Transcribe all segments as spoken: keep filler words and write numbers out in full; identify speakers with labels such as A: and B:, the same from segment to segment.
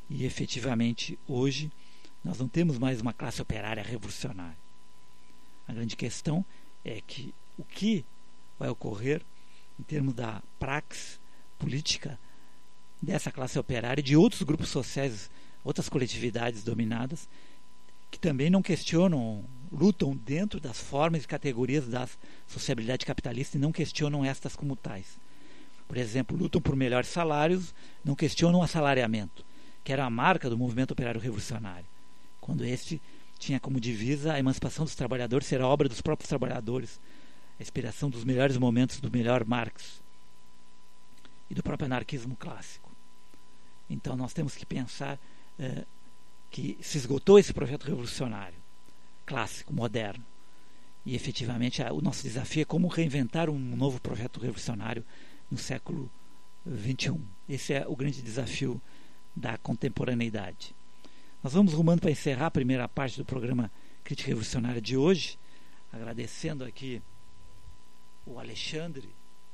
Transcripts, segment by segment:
A: E efetivamente hoje nós não temos mais uma classe operária revolucionária. A grande questão é que o que vai ocorrer em termos da praxis política dessa classe operária e de outros grupos sociais, outras coletividades dominadas, que também não questionam, lutam dentro das formas e categorias da sociabilidade capitalista e não questionam estas como tais. Por exemplo, lutam por melhores salários, não questionam o assalariamento, que era a marca do movimento operário revolucionário, quando este tinha como divisa a emancipação dos trabalhadores ser a obra dos próprios trabalhadores, a inspiração dos melhores momentos do melhor Marx e do próprio anarquismo clássico. Então nós temos que pensar eh, que se esgotou esse projeto revolucionário clássico, moderno, e efetivamente a, o nosso desafio é como reinventar um novo projeto revolucionário no século vinte e um. Esse é o grande desafio da contemporaneidade. Nós vamos rumando para encerrar a primeira parte do programa Crítica Revolucionária de hoje, agradecendo aqui o Alexandre,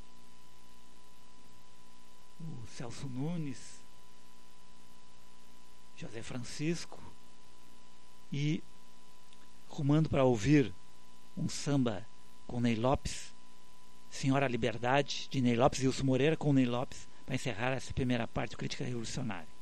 A: o Celso Nunes, José Francisco, e rumando para ouvir um samba com Ney Lopes, Senhora Liberdade, de Ney Lopes, e Wilson Moreira com Ney Lopes, para encerrar essa primeira parte do Crítica Revolucionária.